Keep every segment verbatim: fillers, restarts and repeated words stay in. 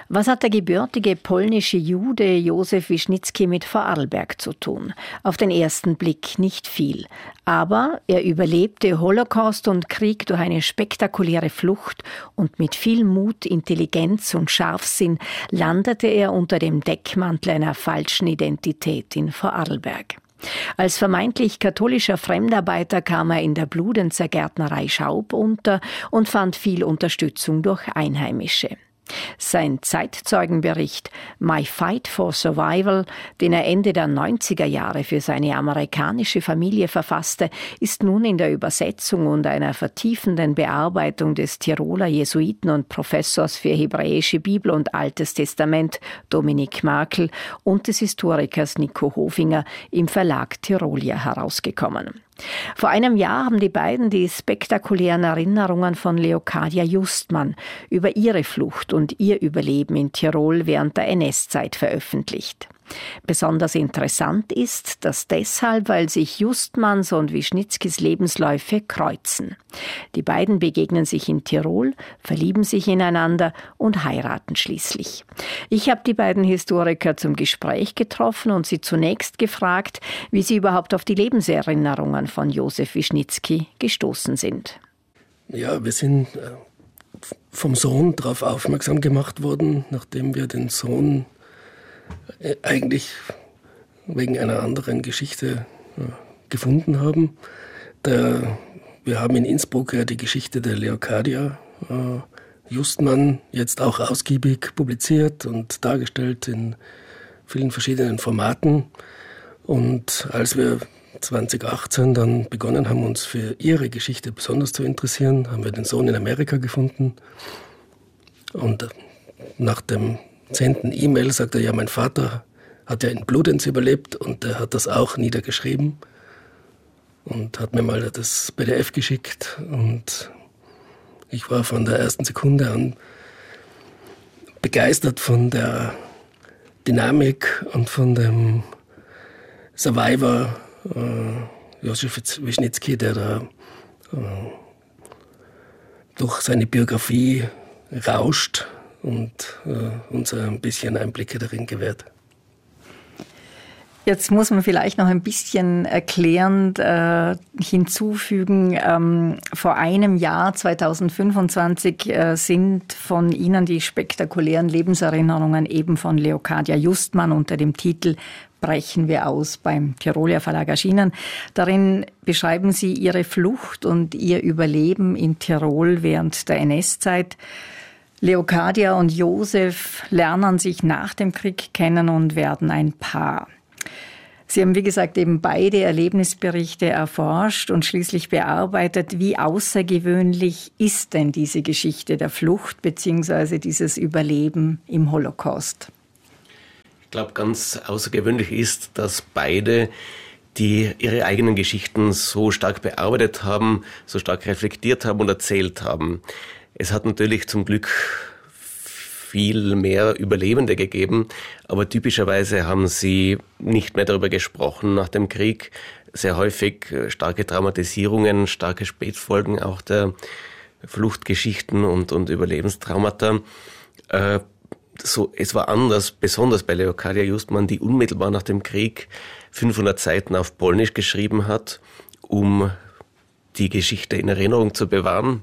Was hat der gebürtige polnische Jude Józef Wischniewski mit Vorarlberg zu tun? Auf den ersten Blick nicht viel. Aber er überlebte Holocaust und Krieg durch eine spektakuläre Flucht und mit viel Mut, Intelligenz und Scharfsinn landete er unter dem Deckmantel einer falschen Identität in Vorarlberg. Als vermeintlich katholischer Fremdarbeiter kam er in der Bludenzer Gärtnerei Schaub unter und fand viel Unterstützung durch Einheimische. Sein Zeitzeugenbericht My Fight for Survival, den er Ende der neunziger Jahre für seine amerikanische Familie verfasste, ist nun in der Übersetzung und einer vertiefenden Bearbeitung des Tiroler Jesuiten und Professors für hebräische Bibel und Altes Testament Dominik Markel und des Historikers Nico Hofinger im Verlag Tirolia herausgekommen. Vor einem Jahr haben die beiden die spektakulären Erinnerungen von Leocadia Justmann über ihre Flucht und ihr Überleben in Tirol während der N S-Zeit veröffentlicht. Besonders interessant ist das deshalb, weil sich Justmanns und Wischniewskis Lebensläufe kreuzen. Die beiden begegnen sich in Tirol, verlieben sich ineinander und heiraten schließlich. Ich habe die beiden Historiker zum Gespräch getroffen und sie zunächst gefragt, wie sie überhaupt auf die Lebenserinnerungen von Józef Wischniewski gestoßen sind. Ja, wir sind vom Sohn darauf aufmerksam gemacht worden, nachdem wir den Sohn eigentlich wegen einer anderen Geschichte gefunden haben. Der, wir haben in Innsbruck ja die Geschichte der Leocadia äh, Justmann jetzt auch ausgiebig publiziert und dargestellt in vielen verschiedenen Formaten. Und als wir zwanzig achtzehn dann begonnen haben, uns für ihre Geschichte besonders zu interessieren, haben wir den Sohn in Amerika gefunden. Und nach dem zehnten E-Mail sagt er, ja, mein Vater hat ja in Bludenz überlebt und er hat das auch niedergeschrieben und hat mir mal das P D F geschickt und ich war von der ersten Sekunde an begeistert von der Dynamik und von dem Survivor äh, Józef Wischniewski, der da äh, durch seine Biografie rauscht und äh, uns ein bisschen Einblicke darin gewährt. Jetzt muss man vielleicht noch ein bisschen erklärend äh, hinzufügen, ähm, vor einem Jahr, zwanzig fünfundzwanzig, äh, sind von Ihnen die spektakulären Lebenserinnerungen eben von Leocadia Justmann unter dem Titel Brechen wir aus beim Tiroler Verlag erschienen. Darin beschreiben Sie Ihre Flucht und Ihr Überleben in Tirol während der N S-Zeit. Leocadia und Józef lernen sich nach dem Krieg kennen und werden ein Paar. Sie haben, wie gesagt, eben beide Erlebnisberichte erforscht und schließlich bearbeitet. Wie außergewöhnlich ist denn diese Geschichte der Flucht bzw. dieses Überleben im Holocaust? Ich glaube, ganz außergewöhnlich ist, dass beide die ihre eigenen Geschichten so stark bearbeitet haben, so stark reflektiert haben und erzählt haben. Es hat natürlich zum Glück viel mehr Überlebende gegeben, aber typischerweise haben sie nicht mehr darüber gesprochen nach dem Krieg. Sehr häufig starke Traumatisierungen, starke Spätfolgen auch der Fluchtgeschichten und, und Überlebenstraumata. Äh, so, es war anders, besonders bei Leocadia Justmann, die unmittelbar nach dem Krieg fünfhundert Seiten auf Polnisch geschrieben hat, um die Geschichte in Erinnerung zu bewahren.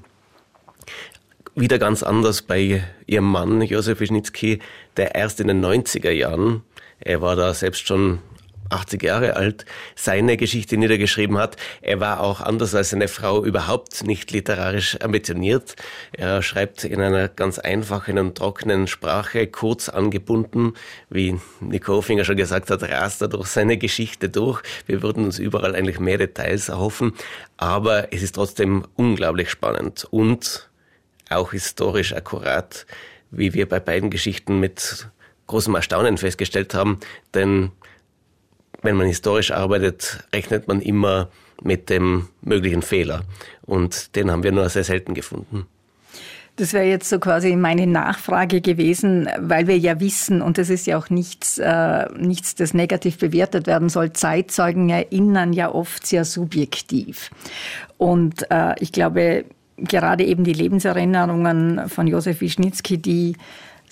Wieder ganz anders bei ihrem Mann, Józef Wischniewski, der erst in den neunziger Jahren, er war da selbst schon achtzig Jahre alt, seine Geschichte niedergeschrieben hat. Er war auch anders als seine Frau überhaupt nicht literarisch ambitioniert. Er schreibt in einer ganz einfachen und trockenen Sprache, kurz angebunden, wie Nico Hofinger schon gesagt hat, rast er durch seine Geschichte durch. Wir würden uns überall eigentlich mehr Details erhoffen, aber es ist trotzdem unglaublich spannend und auch historisch akkurat, wie wir bei beiden Geschichten mit großem Erstaunen festgestellt haben. Denn wenn man historisch arbeitet, rechnet man immer mit dem möglichen Fehler. Und den haben wir nur sehr selten gefunden. Das wäre jetzt so quasi meine Nachfrage gewesen, weil wir ja wissen, und das ist ja auch nichts, äh, nichts, das negativ bewertet werden soll, Zeitzeugen erinnern ja oft sehr subjektiv. Und äh, ich glaube, gerade eben die Lebenserinnerungen von Józef Wischniewski, die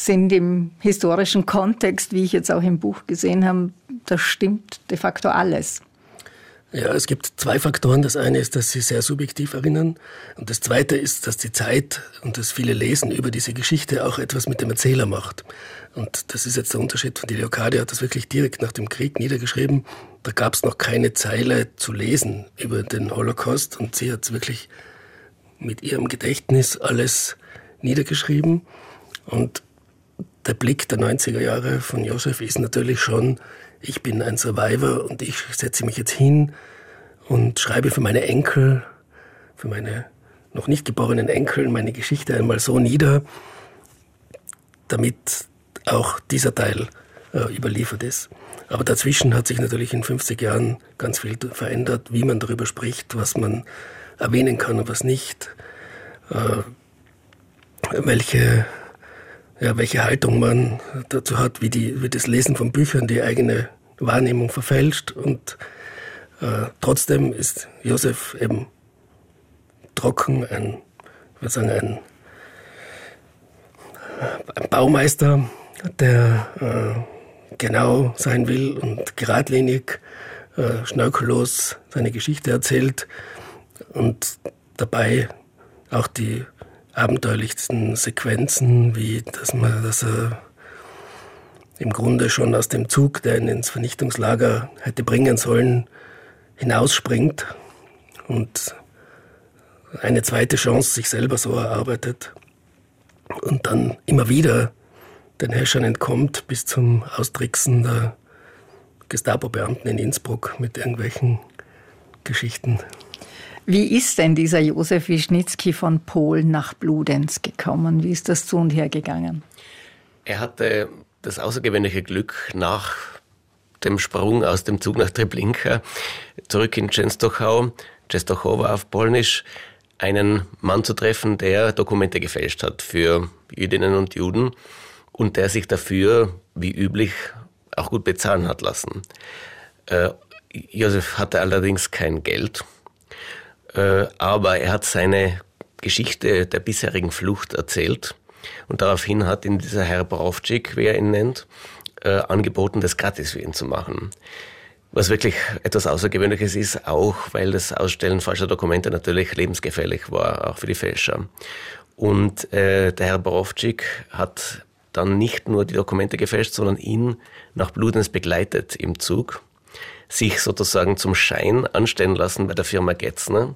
sind im historischen Kontext, wie ich jetzt auch im Buch gesehen habe, das stimmt de facto alles. Ja, es gibt zwei Faktoren. Das eine ist, dass sie sehr subjektiv erinnern. Und das zweite ist, dass die Zeit und das viele Lesen über diese Geschichte auch etwas mit dem Erzähler macht. Und das ist jetzt der Unterschied von die Leocadia, hat das wirklich direkt nach dem Krieg niedergeschrieben. Da gab es noch keine Zeile zu lesen über den Holocaust. Und sie hat es wirklich mit ihrem Gedächtnis alles niedergeschrieben. Und der Blick der neunziger Jahre von Josef ist natürlich schon, ich bin ein Survivor und ich setze mich jetzt hin und schreibe für meine Enkel, für meine noch nicht geborenen Enkel meine Geschichte einmal so nieder, damit auch dieser Teil äh, überliefert ist. Aber dazwischen hat sich natürlich in fünfzig Jahren ganz viel verändert, wie man darüber spricht, was man erwähnen kann und was nicht, äh, welche Ja, welche Haltung man dazu hat, wie, die, wie das Lesen von Büchern die eigene Wahrnehmung verfälscht. Und äh, trotzdem ist Josef eben trocken, ein, ich würde sagen, ein, ein Baumeister, der äh, genau sein will und geradlinig, äh, schnörkellos seine Geschichte erzählt und dabei auch die abenteuerlichsten Sequenzen, wie dass man, dass er im Grunde schon aus dem Zug, der ihn ins Vernichtungslager hätte bringen sollen, hinausspringt und eine zweite Chance sich selber so erarbeitet und dann immer wieder den Häschern entkommt bis zum Austricksen der Gestapo-Beamten in Innsbruck mit irgendwelchen Geschichten. Wie ist denn dieser Josef Wischnitzki von Polen nach Bludenz gekommen? Wie ist das zu und her gegangen? Er hatte das außergewöhnliche Glück, nach dem Sprung aus dem Zug nach Treblinka zurück in Częstochow, Częstochowa auf Polnisch, einen Mann zu treffen, der Dokumente gefälscht hat für Jüdinnen und Juden und der sich dafür, wie üblich, auch gut bezahlen hat lassen. Äh, Josef hatte allerdings kein Geld. Aber er hat seine Geschichte der bisherigen Flucht erzählt und daraufhin hat ihn dieser Herr Borowczyk, wie er ihn nennt, äh, angeboten, das gratis für ihn zu machen. Was wirklich etwas Außergewöhnliches ist, auch weil das Ausstellen falscher Dokumente natürlich lebensgefährlich war, auch für die Fälscher. Und äh, der Herr Borowczyk hat dann nicht nur die Dokumente gefälscht, sondern ihn nach Bludenz begleitet im Zug, sich sozusagen zum Schein anstellen lassen bei der Firma Getzner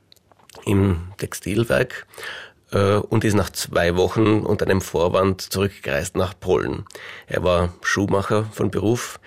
im Textilwerk äh, und ist nach zwei Wochen unter einem Vorwand zurückgereist nach Polen. Er war Schuhmacher von Beruf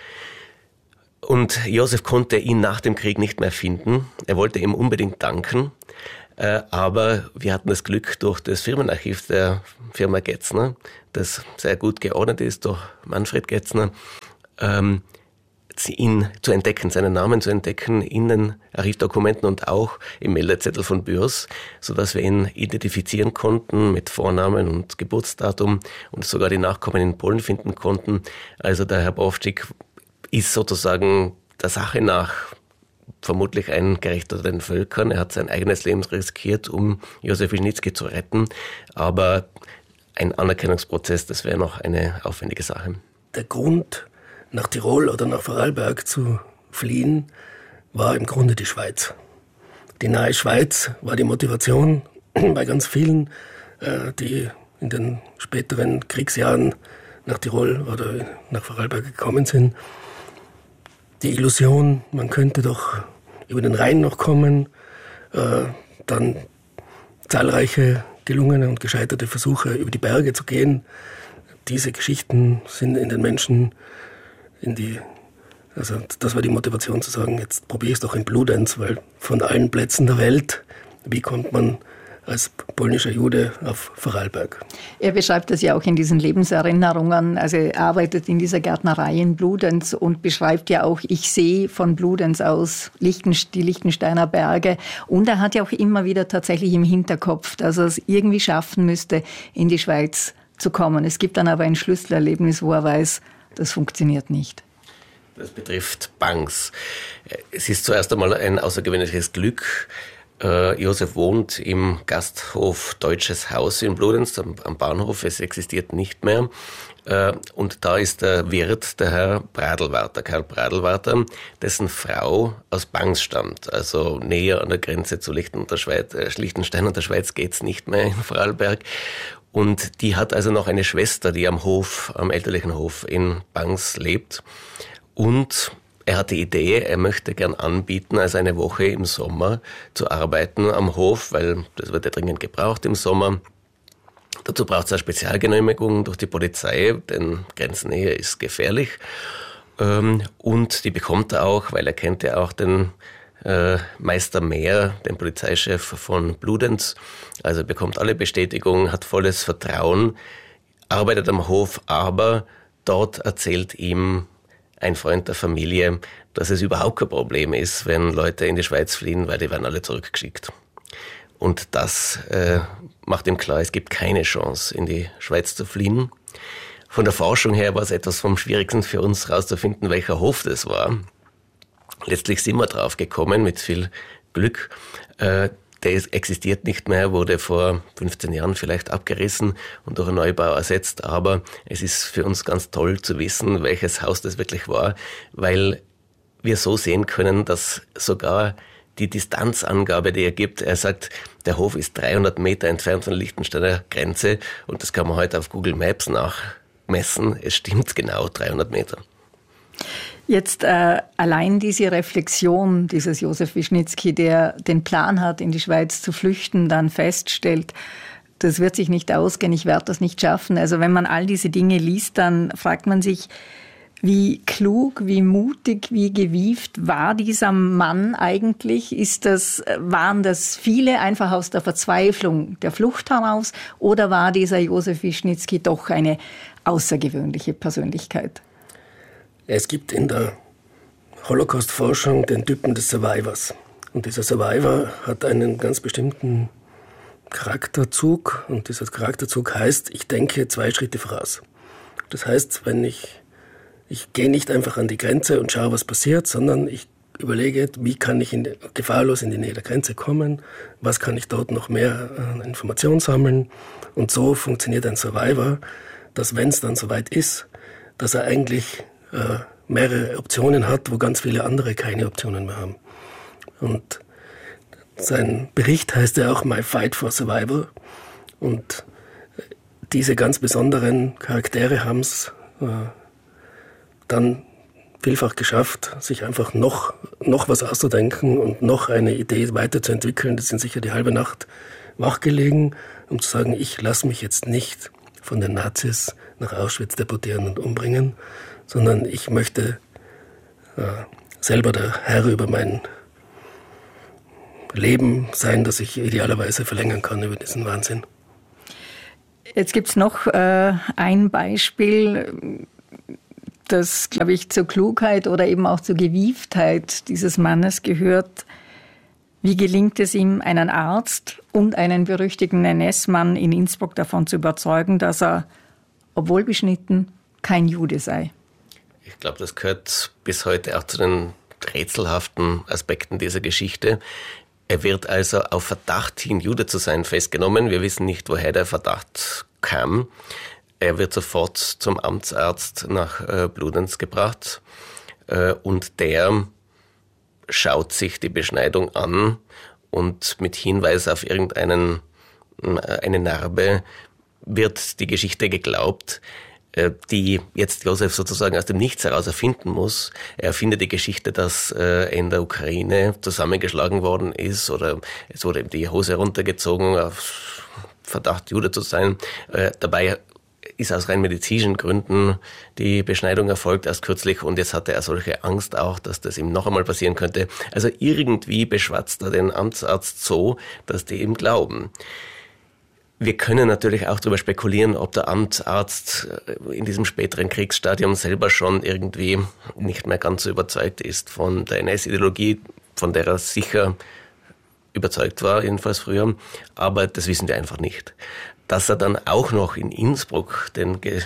und Josef konnte ihn nach dem Krieg nicht mehr finden. Er wollte ihm unbedingt danken, äh, aber wir hatten das Glück durch das Firmenarchiv der Firma Getzner, das sehr gut geordnet ist durch Manfred Getzner, ähm, ihn zu entdecken, seinen Namen zu entdecken in den Archivdokumenten und auch im Meldezettel von Bürs, sodass wir ihn identifizieren konnten mit Vornamen und Geburtsdatum und sogar die Nachkommen in Polen finden konnten. Also der Herr Borowczyk ist sozusagen der Sache nach vermutlich ein Gerechter den Völkern. Er hat sein eigenes Leben riskiert, um Josef Wischnitzki zu retten, aber ein Anerkennungsprozess, das wäre noch eine aufwendige Sache. Der Grund, nach Tirol oder nach Vorarlberg zu fliehen, war im Grunde die Schweiz. Die nahe Schweiz war die Motivation bei ganz vielen, die in den späteren Kriegsjahren nach Tirol oder nach Vorarlberg gekommen sind. Die Illusion, man könnte doch über den Rhein noch kommen, dann zahlreiche gelungene und gescheiterte Versuche, über die Berge zu gehen. Diese Geschichten sind in den Menschen in die, also das war die Motivation zu sagen, jetzt probiere ich es doch in Bludenz, weil von allen Plätzen der Welt, wie kommt man als polnischer Jude auf Vorarlberg? Er beschreibt das ja auch in diesen Lebenserinnerungen, also er arbeitet in dieser Gärtnerei in Bludenz und beschreibt ja auch, ich sehe von Bludenz aus die Liechtensteiner Berge und er hat ja auch immer wieder tatsächlich im Hinterkopf, dass er es irgendwie schaffen müsste, in die Schweiz zu kommen. Es gibt dann aber ein Schlüsselerlebnis, wo er weiß, das funktioniert nicht. Das betrifft Banks. Es ist zuerst einmal ein außergewöhnliches Glück, Äh, Josef wohnt im Gasthof Deutsches Haus in Bludenz am, am Bahnhof. Es existiert nicht mehr. Äh, und da ist der Wirt, der Herr Bradelwarter, Karl Bradelwarter, dessen Frau aus Bangs stammt. Also näher an der Grenze zu Lichten und der Schweiz, äh, Liechtenstein und der Schweiz geht's nicht mehr in Vorarlberg. Und die hat also noch eine Schwester, die am Hof, am elterlichen Hof in Bangs lebt. Und er hat die Idee, er möchte gern anbieten, also eine Woche im Sommer zu arbeiten am Hof, weil das wird ja dringend gebraucht im Sommer. Dazu braucht es eine Spezialgenehmigung durch die Polizei, denn Grenznähe ist gefährlich. Und die bekommt er auch, weil er kennt ja auch den Meister Mehr, den Polizeichef von Bludenz. Also er bekommt alle Bestätigungen, hat volles Vertrauen, arbeitet am Hof, aber dort erzählt ihm ein Freund der Familie, dass es überhaupt kein Problem ist, wenn Leute in die Schweiz fliehen, weil die werden alle zurückgeschickt. Und das äh, macht ihm klar, es gibt keine Chance, in die Schweiz zu fliehen. Von der Forschung her war es etwas vom Schwierigsten für uns herauszufinden, welcher Hof das war. Letztlich sind wir drauf gekommen, mit viel Glück. Äh, der existiert nicht mehr, wurde vor fünfzehn Jahren vielleicht abgerissen und durch einen Neubau ersetzt. Aber es ist für uns ganz toll zu wissen, welches Haus das wirklich war, weil wir so sehen können, dass sogar die Distanzangabe, die er gibt, er sagt, der Hof ist dreihundert Meter entfernt von der Liechtensteiner Grenze und das kann man heute auf Google Maps nachmessen. Es stimmt genau, dreihundert Meter. Jetzt äh, allein diese Reflexion dieses Josef Wischnitzky, der den Plan hat, in die Schweiz zu flüchten, dann feststellt, das wird sich nicht ausgehen, ich werde das nicht schaffen. Also wenn man all diese Dinge liest, dann fragt man sich, wie klug, wie mutig, wie gewieft war dieser Mann eigentlich? Ist das, waren das viele einfach aus der Verzweiflung der Flucht heraus oder war dieser Josef Wischnitzky doch eine außergewöhnliche Persönlichkeit? Es gibt in der Holocaust-Forschung den Typen des Survivors. Und dieser Survivor hat einen ganz bestimmten Charakterzug. Und dieser Charakterzug heißt, ich denke zwei Schritte voraus. Das heißt, wenn ich, ich gehe nicht einfach an die Grenze und schaue, was passiert, sondern ich überlege, wie kann ich in, gefahrlos in die Nähe der Grenze kommen, was kann ich dort noch mehr äh, Informationen sammeln. Und so funktioniert ein Survivor, dass wenn es dann soweit ist, dass er eigentlich mehrere Optionen hat, wo ganz viele andere keine Optionen mehr haben. Und sein Bericht heißt ja auch My Fight for Survival. Und diese ganz besonderen Charaktere haben es äh, dann vielfach geschafft, sich einfach noch, noch was auszudenken und noch eine Idee weiterzuentwickeln. Das sind sicher die halbe Nacht wachgelegen, um zu sagen, ich lasse mich jetzt nicht von den Nazis nach Auschwitz deportieren und umbringen, sondern ich möchte äh, selber der Herr über mein Leben sein, das ich idealerweise verlängern kann über diesen Wahnsinn. Jetzt gibt es noch äh, ein Beispiel, das, glaube ich, zur Klugheit oder eben auch zur Gewieftheit dieses Mannes gehört. Wie gelingt es ihm, einen Arzt und einen berüchtigten N S-Mann in Innsbruck davon zu überzeugen, dass er, obwohl beschnitten, kein Jude sei? Ich glaube, das gehört bis heute auch zu den rätselhaften Aspekten dieser Geschichte. Er wird also auf Verdacht hin, Jude zu sein, festgenommen. Wir wissen nicht, woher der Verdacht kam. Er wird sofort zum Amtsarzt nach äh, Bludenz gebracht äh, und der schaut sich die Beschneidung an und mit Hinweis auf irgendeinen eine Narbe wird die Geschichte geglaubt, die jetzt Josef sozusagen aus dem Nichts heraus erfinden muss. Er erfindet die Geschichte, dass er in der Ukraine zusammengeschlagen worden ist oder es wurde ihm die Hose runtergezogen auf Verdacht, Jude zu sein. Dabei ist aus rein medizinischen Gründen die Beschneidung erfolgt erst kürzlich und jetzt hatte er solche Angst auch, dass das ihm noch einmal passieren könnte. Also irgendwie beschwatzt er den Amtsarzt so, dass die ihm glauben. Wir können natürlich auch darüber spekulieren, ob der Amtsarzt in diesem späteren Kriegsstadium selber schon irgendwie nicht mehr ganz so überzeugt ist von der N S-Ideologie, von der er sicher überzeugt war, jedenfalls früher. Aber das wissen wir einfach nicht. Dass er dann auch noch in Innsbruck den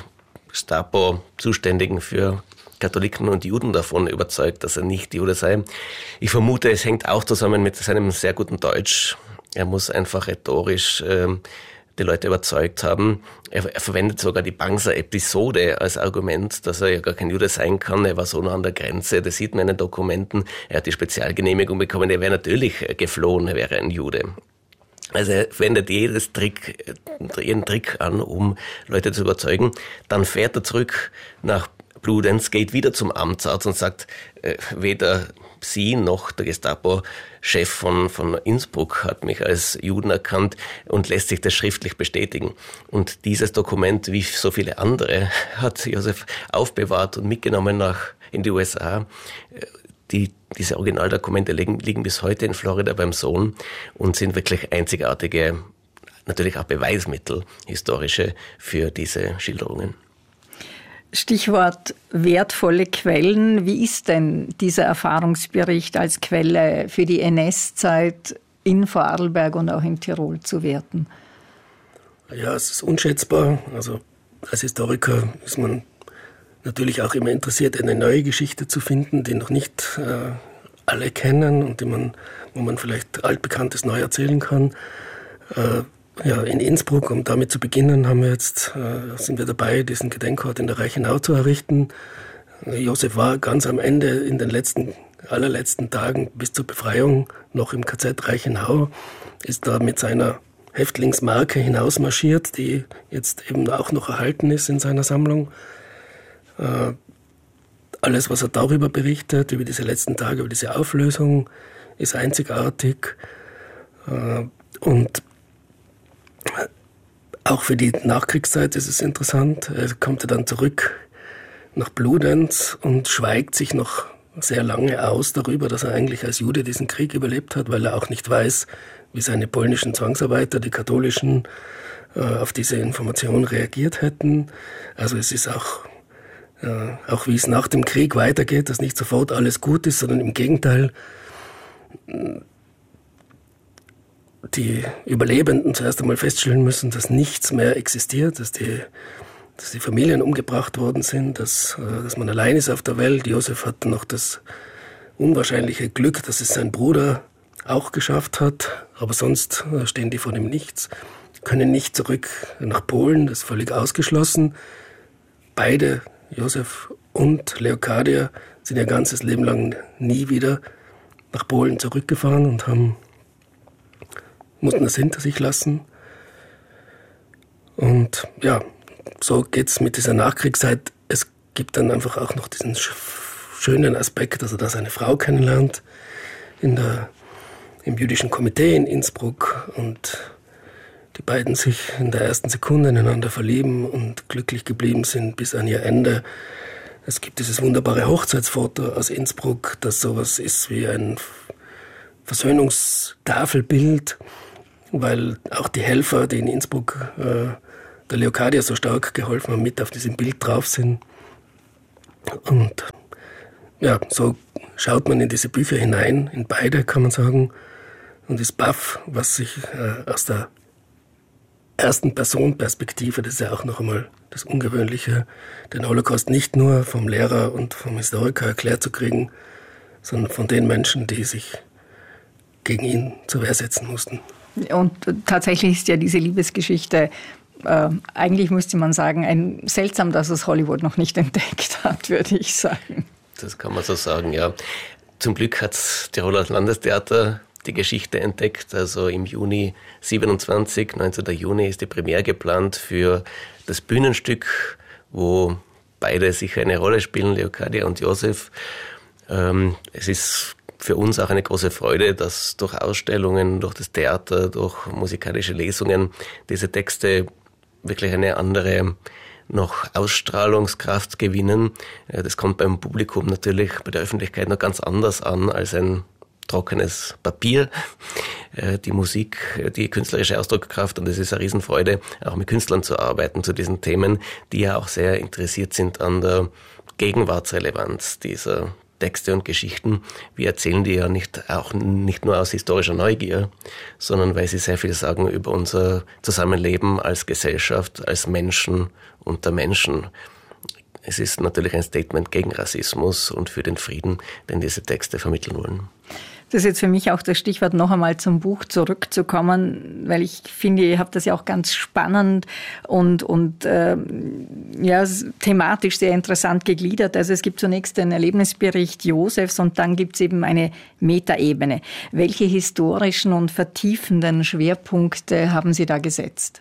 Gestapo-Zuständigen für Katholiken und Juden davon überzeugt, dass er nicht Jude sei. Ich vermute, es hängt auch zusammen mit seinem sehr guten Deutsch. Er muss einfach rhetorisch äh, die Leute überzeugt haben. Er, er verwendet sogar die Bangsa-Episode als Argument, dass er ja gar kein Jude sein kann. Er war so nah an der Grenze, das sieht man in den Dokumenten. Er hat die Spezialgenehmigung bekommen, er wäre natürlich geflohen, er wäre ein Jude. Also er wendet jedes Trick, jeden Trick an, um Leute zu überzeugen. Dann fährt er zurück nach Bludenz, geht wieder zum Amtsarzt und sagt, äh, weder Sie noch der Gestapo-Chef von, von Innsbruck hat mich als Juden erkannt und lässt sich das schriftlich bestätigen. Und dieses Dokument, wie so viele andere, hat Josef aufbewahrt und mitgenommen nach in die U S A. Die, diese Originaldokumente liegen, liegen bis heute in Florida beim Sohn und sind wirklich einzigartige, natürlich auch Beweismittel, historische, für diese Schilderungen. Stichwort wertvolle Quellen. Wie ist denn dieser Erfahrungsbericht als Quelle für die N S-Zeit in Vorarlberg und auch in Tirol zu werten? Ja, es ist unschätzbar. Also als Historiker ist man natürlich auch immer interessiert, eine neue Geschichte zu finden, die noch nicht äh, alle kennen und die man, wo man vielleicht altbekanntes neu erzählen kann. Äh, Ja, in Innsbruck, um damit zu beginnen, haben wir jetzt, äh, sind wir dabei, diesen Gedenkort in der Reichenau zu errichten. Josef war ganz am Ende, in den letzten, allerletzten Tagen bis zur Befreiung noch im K Z Reichenau, ist da mit seiner Häftlingsmarke hinausmarschiert, die jetzt eben auch noch erhalten ist in seiner Sammlung. Äh, alles, was er darüber berichtet, über diese letzten Tage, über diese Auflösung, ist einzigartig. Äh, und auch für die Nachkriegszeit ist es interessant. Er kommt dann zurück nach Bludenz und schweigt sich noch sehr lange aus darüber, dass er eigentlich als Jude diesen Krieg überlebt hat, weil er auch nicht weiß, wie seine polnischen Zwangsarbeiter, die katholischen, auf diese Information reagiert hätten. Also es ist auch, auch wie es nach dem Krieg weitergeht, dass nicht sofort alles gut ist, sondern im Gegenteil, die Überlebenden zuerst einmal feststellen müssen, dass nichts mehr existiert, dass die, dass die Familien umgebracht worden sind, dass, dass man allein ist auf der Welt. Josef hat noch das unwahrscheinliche Glück, dass es sein Bruder auch geschafft hat, aber sonst stehen die vor dem Nichts, können nicht zurück nach Polen, das ist völlig ausgeschlossen. Beide, Josef und Leocadia, sind ihr ganzes Leben lang nie wieder nach Polen zurückgefahren und haben mussten das hinter sich lassen. Und ja, so geht's mit dieser Nachkriegszeit. Es gibt dann einfach auch noch diesen schönen Aspekt, dass er da seine Frau kennenlernt in der, im jüdischen Komitee in Innsbruck und die beiden sich in der ersten Sekunde ineinander verlieben und glücklich geblieben sind bis an ihr Ende. Es gibt dieses wunderbare Hochzeitsfoto aus Innsbruck, das sowas ist wie ein Versöhnungstafelbild, weil auch die Helfer, die in Innsbruck äh, der Leocadia so stark geholfen haben, mit auf diesem Bild drauf sind. Und ja, so schaut man in diese Bücher hinein, in beide, kann man sagen, und ist baff, was sich äh, aus der ersten Person-Perspektive, das ist ja auch noch einmal das Ungewöhnliche, den Holocaust nicht nur vom Lehrer und vom Historiker erklärt zu kriegen, sondern von den Menschen, die sich gegen ihn zur Wehr setzen mussten. Und tatsächlich ist ja diese Liebesgeschichte, äh, eigentlich müsste man sagen, ein, seltsam, dass es Hollywood noch nicht entdeckt hat, würde ich sagen. Das kann man so sagen, ja. Zum Glück hat das Tiroler Landestheater die Geschichte entdeckt. Also im Juni siebenundzwanzig, neunzehnten Juni, ist die Premiere geplant für das Bühnenstück, wo beide sicher eine Rolle spielen, Leocadia und Josef. Ähm, es ist für uns auch eine große Freude, dass durch Ausstellungen, durch das Theater, durch musikalische Lesungen diese Texte wirklich eine andere noch Ausstrahlungskraft gewinnen. Das kommt beim Publikum natürlich, bei der Öffentlichkeit noch ganz anders an als ein trockenes Papier. Die Musik, die künstlerische Ausdruckskraft, und es ist eine Riesenfreude, auch mit Künstlern zu arbeiten zu diesen Themen, die ja auch sehr interessiert sind an der Gegenwartsrelevanz dieser Texte und Geschichten. Wir erzählen die ja nicht, auch nicht nur aus historischer Neugier, sondern weil sie sehr viel sagen über unser Zusammenleben als Gesellschaft, als Menschen unter Menschen. es ist natürlich ein Statement gegen Rassismus und für den Frieden, den diese Texte vermitteln wollen. Das ist jetzt für mich auch das Stichwort, noch einmal zum Buch zurückzukommen, weil ich finde, ihr habt das ja auch ganz spannend und, und äh, ja, thematisch sehr interessant gegliedert. Also es gibt zunächst den Erlebnisbericht Josefs und dann gibt es eben eine Metaebene. Welche historischen und vertiefenden Schwerpunkte haben Sie da gesetzt?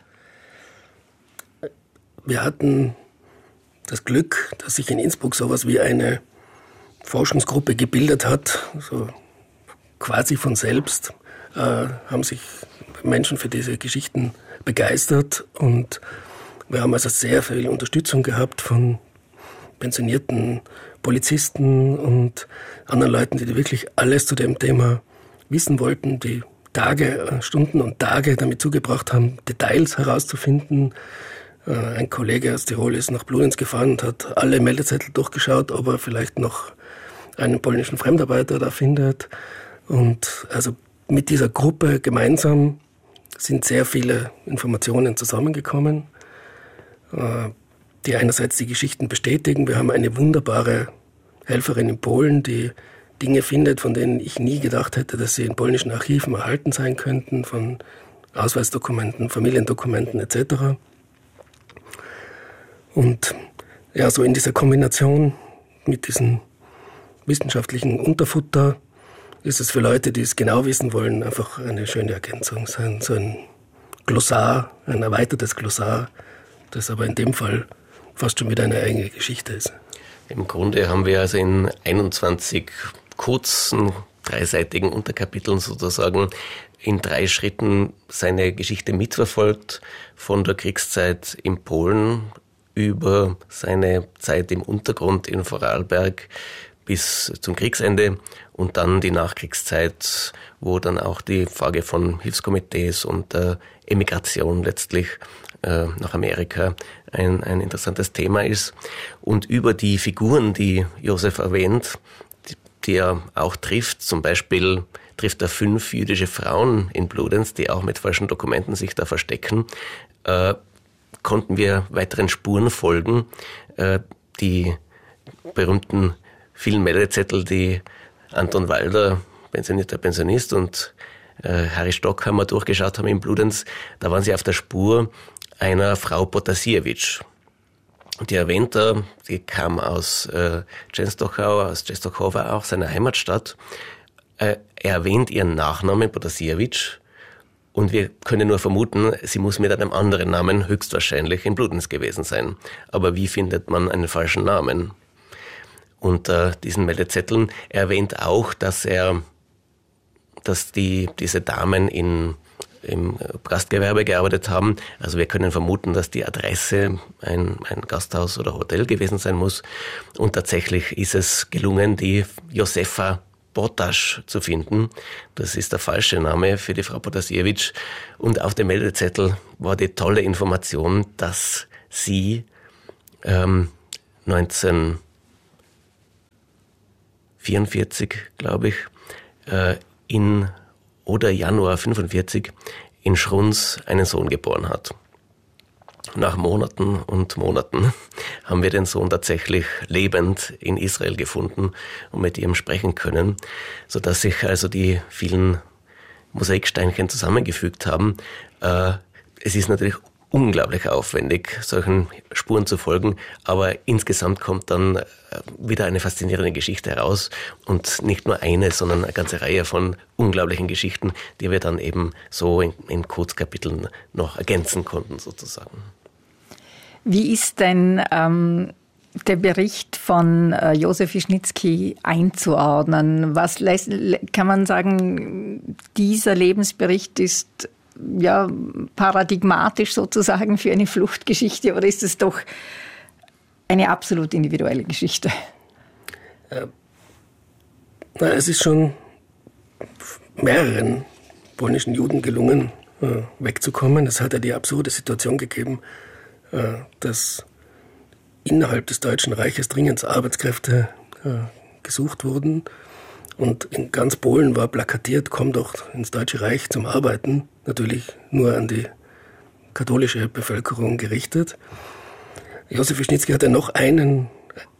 Wir hatten das Glück, dass sich in Innsbruck sowas wie eine Forschungsgruppe gebildet hat, so quasi von selbst, äh, haben sich Menschen für diese Geschichten begeistert und wir haben also sehr viel Unterstützung gehabt von pensionierten Polizisten und anderen Leuten, die wirklich alles zu dem Thema wissen wollten, die Tage, Stunden und Tage damit zugebracht haben, Details herauszufinden. Äh, ein Kollege aus Tirol ist nach Bludenz gefahren und hat alle Meldezettel durchgeschaut, ob er vielleicht noch einen polnischen Fremdarbeiter da findet. Und also mit dieser Gruppe gemeinsam sind sehr viele Informationen zusammengekommen, die einerseits die Geschichten bestätigen. Wir haben eine wunderbare Helferin in Polen, die Dinge findet, von denen ich nie gedacht hätte, dass sie in polnischen Archiven erhalten sein könnten, von Ausweisdokumenten, Familiendokumenten et cetera. Und ja, so in dieser Kombination mit diesem wissenschaftlichen Unterfutter ist es für Leute, die es genau wissen wollen, einfach eine schöne Ergänzung sein. So ein Glossar, ein erweitertes Glossar, das aber in dem Fall fast schon wieder eine eigene Geschichte ist. Im Grunde haben wir also in einundzwanzig kurzen, dreiseitigen Unterkapiteln sozusagen in drei Schritten seine Geschichte mitverfolgt, von der Kriegszeit in Polen über seine Zeit im Untergrund in Vorarlberg bis zum Kriegsende und dann die Nachkriegszeit, wo dann auch die Frage von Hilfskomitees und der Emigration letztlich äh, nach Amerika ein, ein interessantes Thema ist. Und über die Figuren, die Josef erwähnt, die, die er auch trifft, zum Beispiel trifft er fünf jüdische Frauen in Bludenz, die auch mit falschen Dokumenten sich da verstecken, äh, konnten wir weiteren Spuren folgen, äh, die berühmten vielen Meldezettel, die Anton Walder, pensionierter Pensionist, und äh, Harry Stockhammer durchgeschaut haben in Bludenz, da waren sie auf der Spur einer Frau Potasiewicz. Die erwähnt er, die kam aus äh, Częstochowa, aus Częstochowa auch, seiner Heimatstadt. Äh, er erwähnt ihren Nachnamen Potasiewicz und wir können nur vermuten, sie muss mit einem anderen Namen höchstwahrscheinlich in Bludenz gewesen sein. Aber wie findet man einen falschen Namen? Unter diesen Meldezetteln. Er erwähnt auch, dass er, dass die, diese Damen in, im Gastgewerbe gearbeitet haben. Also wir können vermuten, dass die Adresse ein, ein Gasthaus oder Hotel gewesen sein muss. Und tatsächlich ist es gelungen, die Josefa Botasch zu finden. Das ist der falsche Name für die Frau Potasiewicz. Und auf dem Meldezettel war die tolle Information, dass sie ähm, neunzehnhundertvierundvierzig, glaube ich, äh, in oder Januar fünfundvierzig in Schruns einen Sohn geboren hat. Nach Monaten und Monaten haben wir den Sohn tatsächlich lebend in Israel gefunden und mit ihm sprechen können, sodass sich also die vielen Mosaiksteinchen zusammengefügt haben. Äh, es ist natürlich unglaublich aufwendig, solchen Spuren zu folgen, aber insgesamt kommt dann wieder eine faszinierende Geschichte heraus und nicht nur eine, sondern eine ganze Reihe von unglaublichen Geschichten, die wir dann eben so in, in Kurzkapiteln noch ergänzen konnten sozusagen. Wie ist denn ähm, der Bericht von äh, Josef Wischnitzki einzuordnen? Was lässt, kann man sagen, dieser Lebensbericht ist ja paradigmatisch sozusagen für eine Fluchtgeschichte, oder ist es doch eine absolut individuelle Geschichte? Äh, na, es ist schon mehreren polnischen Juden gelungen, äh, wegzukommen. Es hat ja die absurde Situation gegeben, äh, dass innerhalb des Deutschen Reiches dringend Arbeitskräfte äh, gesucht wurden. Und in ganz Polen war plakatiert, komm doch ins Deutsche Reich zum Arbeiten. Natürlich nur an die katholische Bevölkerung gerichtet. Josef Wischnitzki hatte noch einen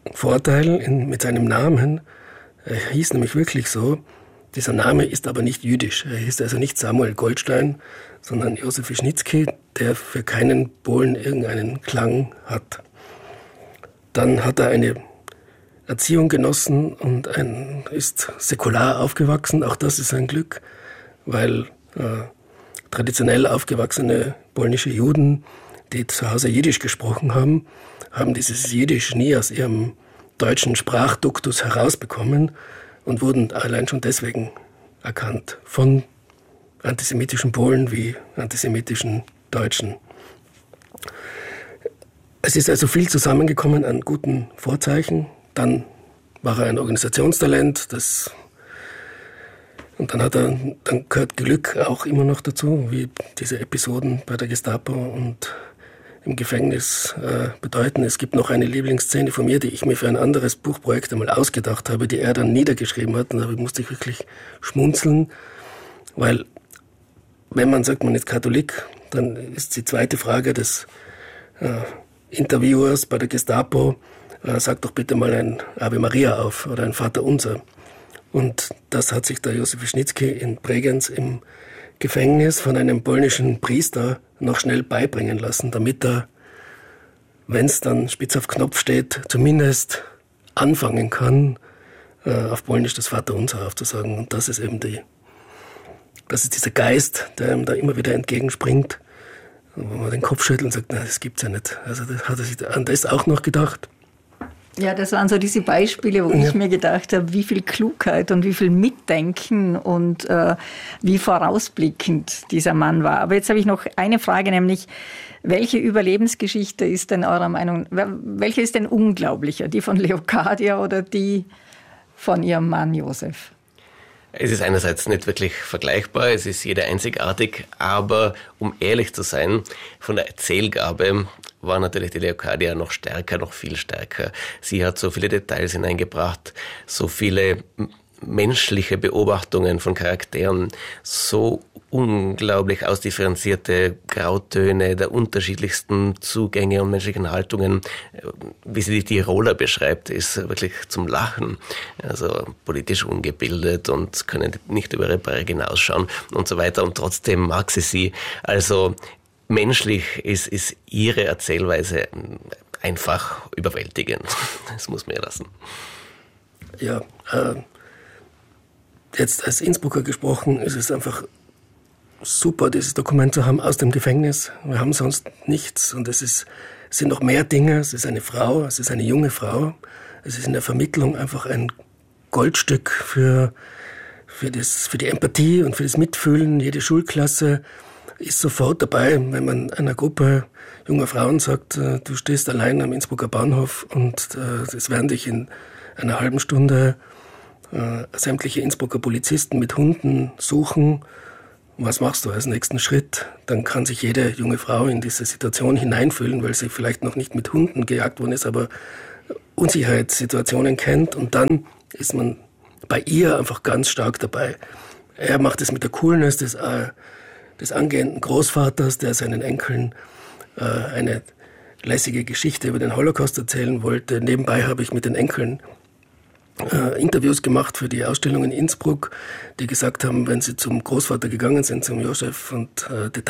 Vorteil in, mit seinem Namen. Er hieß nämlich wirklich so. Dieser Name ist aber nicht jüdisch. Er hieß also nicht Samuel Goldstein, sondern Josef Wischnitzki, der für keinen Polen irgendeinen Klang hat. Dann hat er eine Erziehung genossen und ein, ist säkular aufgewachsen. Auch das ist ein Glück, weil äh, traditionell aufgewachsene polnische Juden, die zu Hause Jiddisch gesprochen haben, haben dieses Jiddisch nie aus ihrem deutschen Sprachduktus herausbekommen und wurden allein schon deswegen erkannt von antisemitischen Polen wie antisemitischen Deutschen. Es ist also viel zusammengekommen an guten Vorzeichen. Dann war er ein Organisationstalent, das und dann hat er, dann gehört Glück auch immer noch dazu, wie diese Episoden bei der Gestapo und im Gefängnis äh, bedeuten. Es gibt noch eine Lieblingsszene von mir, die ich mir für ein anderes Buchprojekt einmal ausgedacht habe, die er dann niedergeschrieben hat. Und da musste ich wirklich schmunzeln, weil wenn man sagt, man ist Katholik, dann ist die zweite Frage des äh, Interviewers bei der Gestapo, äh, sag doch bitte mal ein Ave Maria auf oder ein Vaterunser. Und das hat sich der Josef Wischnitzki in Bregenz im Gefängnis von einem polnischen Priester noch schnell beibringen lassen, damit er, wenn es dann spitz auf Knopf steht, zumindest anfangen kann, äh, auf Polnisch das Vaterunser aufzusagen. Und das ist eben die, das ist dieser Geist, der ihm da immer wieder entgegenspringt, wo man den Kopf schüttelt und sagt, na, das gibt's ja nicht. Also das hat er sich an das auch noch gedacht. Ja, das waren so diese Beispiele, wo ja. ich mir gedacht habe, wie viel Klugheit und wie viel Mitdenken und äh, wie vorausblickend dieser Mann war. Aber jetzt habe ich noch eine Frage, nämlich, welche Überlebensgeschichte ist denn eurer Meinung, welche ist denn unglaublicher, die von Leocadia oder die von ihrem Mann Josef? Es ist einerseits nicht wirklich vergleichbar, es ist jeder einzigartig, aber um ehrlich zu sein, von der Erzählgabe war natürlich die Leocadia noch stärker, noch viel stärker. Sie hat so viele Details hineingebracht, so viele menschliche Beobachtungen von Charakteren, so unglaublich ausdifferenzierte Grautöne der unterschiedlichsten Zugänge und menschlichen Haltungen. Wie sie die Tiroler beschreibt, ist wirklich zum Lachen. Also politisch ungebildet und können nicht über ihre Berge hinausschauen und so weiter. Und trotzdem mag sie sie. Also menschlich ist, ist ihre Erzählweise einfach überwältigend. Das muss man ja lassen. Ja, äh, jetzt als Innsbrucker gesprochen, ist es einfach super, dieses Dokument zu haben aus dem Gefängnis. Wir haben sonst nichts und es ist, es sind noch mehr Dinge. Es ist eine Frau, es ist eine junge Frau. Es ist in der Vermittlung einfach ein Goldstück für, für, das, für die Empathie und für das Mitfühlen. Jede Schulklasse ist sofort dabei, wenn man einer Gruppe junger Frauen sagt, du stehst allein am Innsbrucker Bahnhof und es werden dich in einer halben Stunde äh, sämtliche Innsbrucker Polizisten mit Hunden suchen. Was machst du als nächsten Schritt? Dann kann sich jede junge Frau in diese Situation hineinfühlen, weil sie vielleicht noch nicht mit Hunden gejagt worden ist, aber Unsicherheitssituationen kennt. Und dann ist man bei ihr einfach ganz stark dabei. Er macht es mit der Coolness des, äh, des angehenden Großvaters, der seinen Enkeln äh, eine lässige Geschichte über den Holocaust erzählen wollte. Nebenbei habe ich mit den Enkeln Äh, Interviews gemacht für die Ausstellung in Innsbruck, die gesagt haben, wenn sie zum Großvater gegangen sind, zum Josef, und äh,